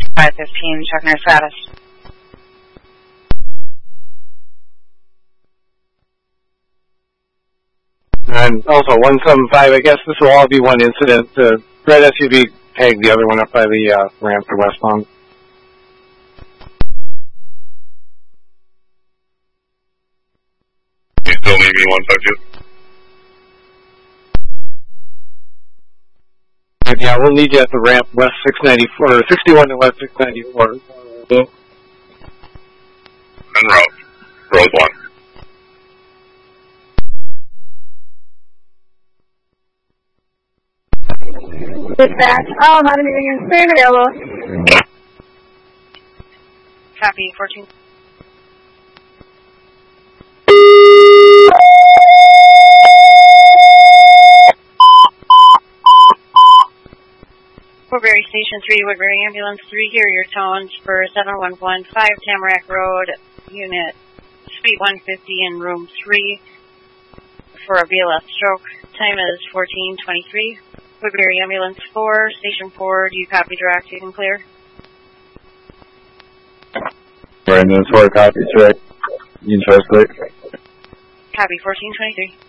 515, checking our status. And also 175, I guess this will all be one incident. The red SUV tagged the other one up by the ramp to westbound. You still need me 152? Yeah, we'll need you at the ramp west 694, 61 to west 694. En route. Road 1. Dispatch, how many million stay available? Copy, 14. Woodbury Station 3, Woodbury Ambulance 3, here your tones for 7115 Tamarack Road, Unit Suite 150 in Room 3 for a BLS stroke. Time is 14:23. Woodbury Ambulance 4, Station 4, do you copy direct? You can clear? Ambulance 4, copy direct. You can translate. Copy, 14:23.